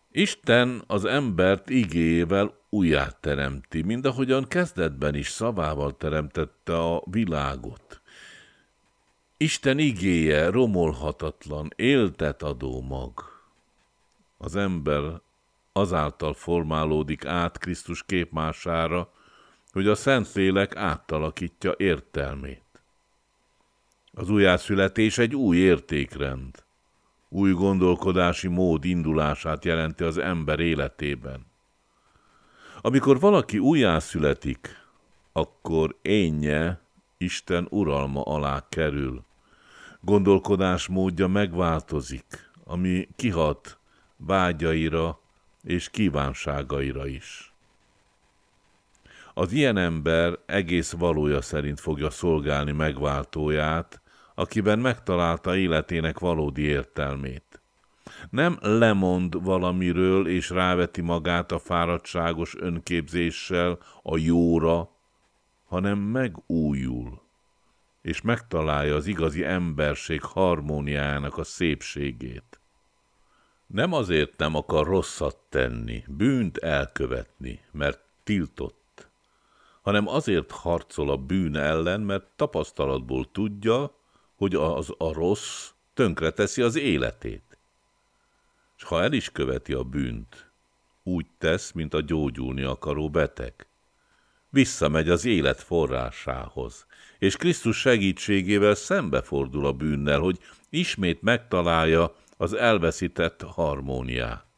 Isten az embert igéjével újjáteremti, mind ahogyan kezdetben is szavával teremtette a világot. Isten igéje romolhatatlan, éltet adó mag. Az ember azáltal formálódik át Krisztus képmására, hogy a Szentlélek átalakítja értelmét. Az újjászületés egy új értékrend, új gondolkodási mód indulását jelenti az ember életében. Amikor valaki újjászületik, akkor énje Isten uralma alá kerül. Gondolkodásmódja megváltozik, ami kihat vágyaira és kívánságaira is. Az ilyen ember egész valója szerint fogja szolgálni megváltóját, akiben megtalálta életének valódi értelmét. Nem lemond valamiről és ráveti magát a fáradtságos önképzéssel a jóra, hanem megújul, és megtalálja az igazi emberség harmóniájának a szépségét. Nem azért nem akar rosszat tenni, bűnt elkövetni, mert tiltott, hanem azért harcol a bűn ellen, mert tapasztalatból tudja, hogy az a rossz tönkreteszi az életét. És ha el is követi a bűnt, úgy tesz, mint a gyógyulni akaró beteg. Visszamegy az élet forrásához, és Krisztus segítségével szembefordul a bűnnel, hogy ismét megtalálja az elveszített harmóniát.